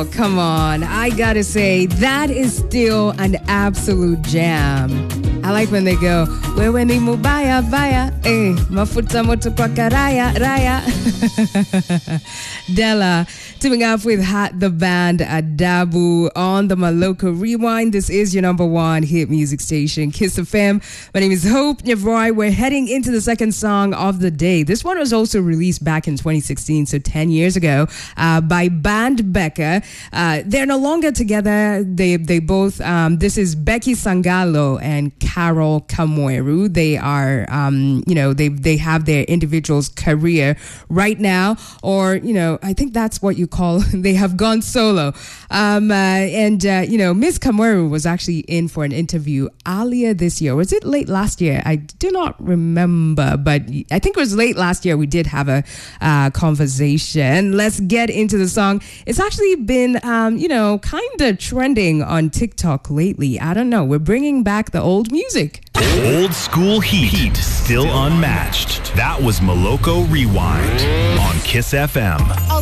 Oh, come on. I gotta say, that is still an absolute jam. I like when they go, wewe ni mubaya baya, mafuta moto kwa karaya, raya. Della, teaming up with the band Adabu on the Maloko Rewind. This is your number one hit music station, Kiss FM. My name is Hope Nyavroy. We're heading into the second song of the day. This one was also released back in 2016, so 10 years ago, by Band Becca. They're no longer together. They both, this is Becky Sangalo and Carol Kamweru. They are, they have their individual's career right now, or, I think that's what you call, they have gone solo. Miss Kamweru was actually in for an interview earlier this year. Was it late last year? I do not remember, but I think it was late last year. We did have a conversation. Let's get into the song. It's actually been, kind of trending on TikTok lately. I don't know. We're bringing back the old music. Old school heat, still unmatched. That was Maloko Rewind on Kiss FM.